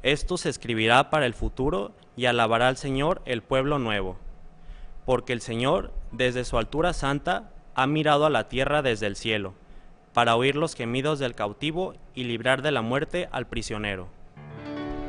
Esto se escribirá para el futuro y alabará al Señor el pueblo nuevo. Porque el Señor, desde su altura santa, ha mirado a la tierra desde el cielo, para oír los gemidos del cautivo y librar de la muerte al prisionero.